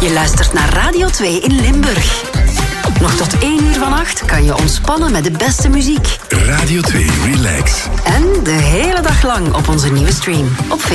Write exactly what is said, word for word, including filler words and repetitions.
Je luistert naar Radio twee in Limburg. Nog tot één uur vannacht kan je ontspannen met de beste muziek. Radio twee Relax. En de hele dag lang op onze nieuwe stream op